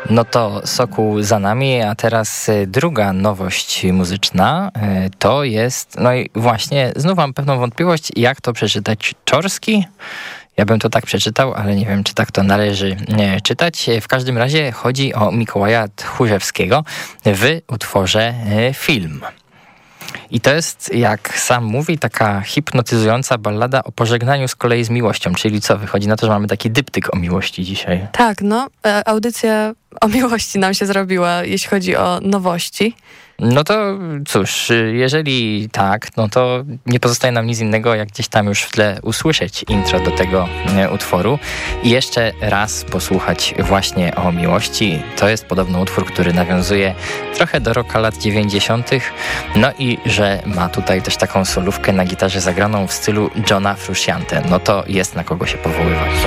No to Sokół za nami, a teraz druga nowość muzyczna to jest, no i właśnie znów mam pewną wątpliwość, jak to przeczytać, Czorski? Ja bym to tak przeczytał, ale nie wiem, czy tak to należy czytać. W każdym razie chodzi o Mikołaja Tchórzewskiego w utworze Film. I to jest, jak sam mówi, taka hipnotyzująca ballada o pożegnaniu z kolei z miłością. Czyli co, wychodzi na to, że mamy taki dyptyk o miłości dzisiaj. Tak, no, audycja o miłości nam się zrobiła, jeśli chodzi o nowości. No to cóż, jeżeli tak, no to nie pozostaje nam nic innego, jak gdzieś tam już w tle usłyszeć intro do tego utworu i jeszcze raz posłuchać właśnie o miłości. To jest podobno utwór, który nawiązuje trochę do rocka lat 90. No i że ma tutaj też taką solówkę na gitarze zagraną w stylu Johna Frusciante. No to jest na kogo się powoływać.